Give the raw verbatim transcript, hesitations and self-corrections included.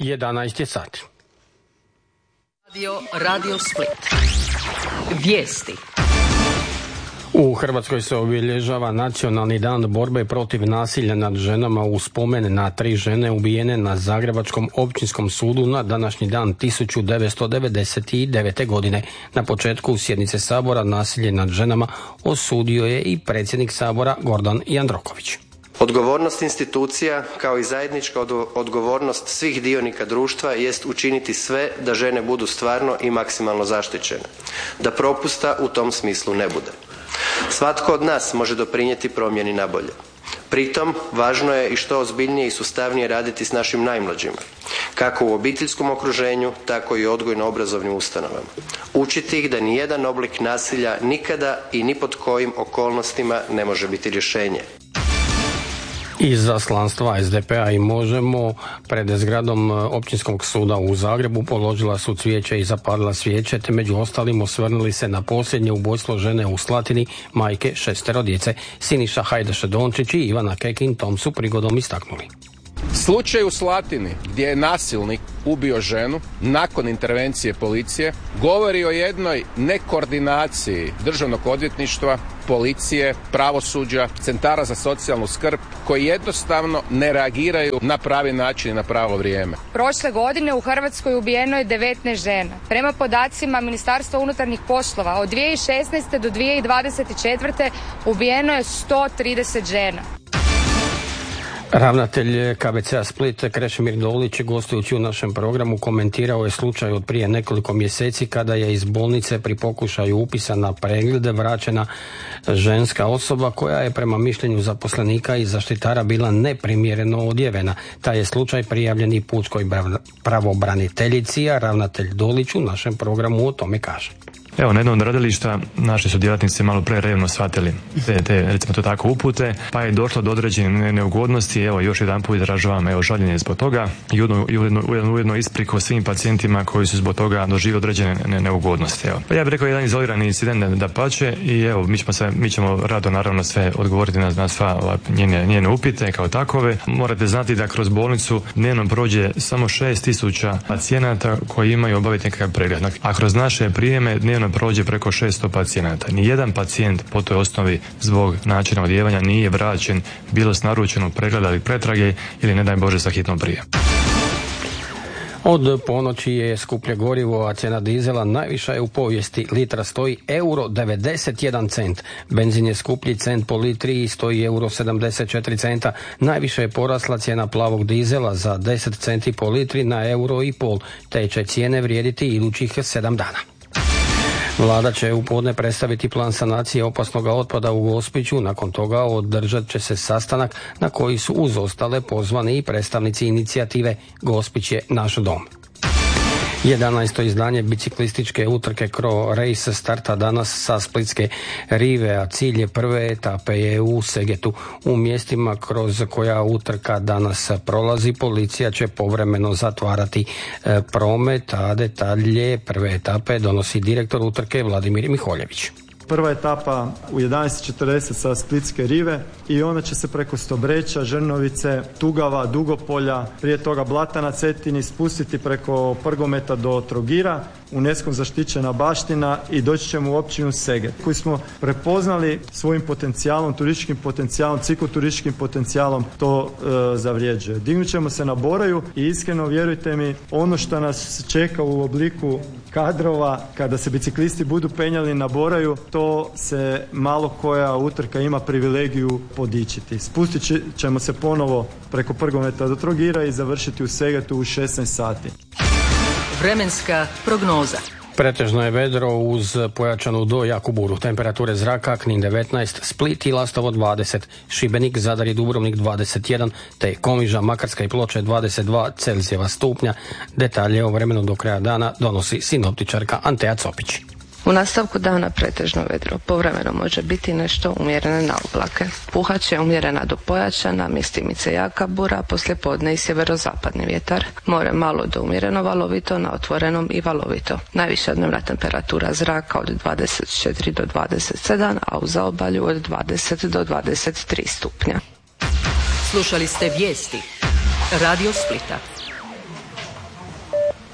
jedanaest je sati. Radio, Radio Split. Vijesti. U Hrvatskoj se obilježava Nacionalni dan borbe protiv nasilja nad ženama u spomen na tri žene ubijene na Zagrebačkom općinskom sudu na današnji dan tisuću devetsto devedeset devete. godine. Na početku sjednice Sabora nasilje nad ženama osudio je i predsjednik Sabora Gordan Jandroković. Odgovornost institucija, kao i zajednička odgovornost svih dionika društva, jest učiniti sve da žene budu stvarno i maksimalno zaštićene, da propusta u tom smislu ne bude. Svatko od nas može doprinijeti promjeni na bolje. Pritom, važno je i što ozbiljnije i sustavnije raditi s našim najmlađima, kako u obiteljskom okruženju, tako i u odgojno-obrazovnim ustanovama. Učiti ih da nijedan oblik nasilja nikada i ni pod kojim okolnostima ne može biti rješenje. Iz zaslanstva es de pe a i Možemo pred zgradom Općinskog suda u Zagrebu položila su cvijeće i zapalila svijeće, te među ostalim osvrnuli se na posljednje ubojstvo žene u Slatini, majke šestero djece. Siniša Hajdaš-Dončić i Ivana Kekin tom su prigodom istaknuli. Slučaj u Slatini gdje je nasilnik ubio ženu nakon intervencije policije govori o jednoj nekoordinaciji državnog odvjetništva, policije, pravosuđa, centara za socijalnu skrb koji jednostavno ne reagiraju na pravi način i na pravo vrijeme. Prošle godine u Hrvatskoj ubijeno je devetnaest žena. Prema podacima Ministarstva unutarnjih poslova od dvije tisuće šesnaeste do dvije tisuće dvadeset četvrte ubijeno je sto trideset žena. Ravnatelj ka be ce a Split Krešimir Dolić, gostujući u našem programu, komentirao je slučaj od prije nekoliko mjeseci kada je iz bolnice pri pokušaju upisa na pregled vraćena ženska osoba koja je prema mišljenju zaposlenika i zaštitara bila neprimjereno odjevena. Taj je slučaj prijavljen i pučkoj pravobraniteljici, a ravnatelj Dolić u našem programu o tome kaže. Evo, na jednom od radilišta naši su djelatnici malo pre revno shvatili te, te, recimo to tako, upute, pa je došlo do određene neugodnosti. Evo, još jedan put izražavam evo žaljenje zbog toga i ujedno, ujedno, ujedno ispriku svim pacijentima koji su zbog toga doživjeli određene ne, neugodnosti. Evo. Pa ja bih rekao jedan izolirani incident da pače i evo, mi ćemo, se, mi ćemo rado naravno sve odgovoriti na, na sva njene, njene upite kao takove. Morate znati da kroz bolnicu dnevno prođe samo šest tisuća pacijenata koji imaju obaviti nekakav pregled, a kroz naše prijeme dnevno prođe preko šesto pacijenata. Nijedan pacijent po toj osnovi zbog načina odjevanja nije vraćen bilo s naručenog pregleda ili pretrage ili ne daj Bože sa hitnom prijavom. Od ponoći je skuplje gorivo, a cijena dizela najviša je u povijesti. Litra stoji euro devedeset jedan cent. Benzin je skuplji cent po litri i stoji euro sedamdeset četiri centa. Najviše je porasla cijena plavog dizela za deset centi po litri na euro i pol. Te će cijene vrijediti idućih sedam dana. Vlada će u podne predstaviti plan sanacije opasnog otpada u Gospiću. Nakon toga održat će se sastanak na koji su uz ostale pozvani i predstavnici inicijative Gospić je naš dom. jedanaesto izdanje biciklističke utrke Cro Race starta danas sa Splitske rive, a cilj je prve etape je u Segetu. U mjestima kroz koja utrka danas prolazi policija će povremeno zatvarati e, promet, a detalje prve etape donosi direktor utrke Vladimir Miholjević. Prva etapa u jedanaest četrdeset sa Splitske rive i ona će se preko Stobreća, Žrnovice, Tugava, Dugopolja, prije toga Blata na Cetini spustiti preko Prgometa do Trogira, UNESCO zaštićena baština i doći ćemo u općinu Seget, koji smo prepoznali svojim potencijalom, turističkim potencijalom, cikloturističkim potencijalom to e, zavrijeđuje. Dignut ćemo se na Boraju i iskreno vjerujte mi, ono što nas čeka u obliku kadrova kada se biciklisti budu penjali na Boraju, to se malo koja utrka ima privilegiju podičiti. Spustit ćemo se ponovo preko Prgometa do Trogira i završiti u Segetu u šesnaest sati. Vremenska prognoza. Pretežno je vedro uz pojačanu do jaku buru. Temperature zraka: Knin devetnaest, Split i Lastovo dvadeset, Šibenik, Zadar i Dubrovnik dvadeset jedan, te Komiža, Makarska i Ploče dvadeset dva Celzijeva stupnja. Detalje o vremenu do kraja dana donosi sinoptičarka Antea Copić. U nastavku dana pretežno vedro, povremeno može biti nešto umjerene na oblake. Puhat je umjerena do pojačana, mjestimice jaka bura, poslijepodne i sjeverozapadni vjetar. More malo do umjereno valovito, na otvorenom i valovito. Najviša dnevna temperatura zraka od dvadeset četiri do dvadeset sedam, a u zaobalju od dvadeset do dvadeset tri stupnja. Slušali ste vijesti Radio Splita.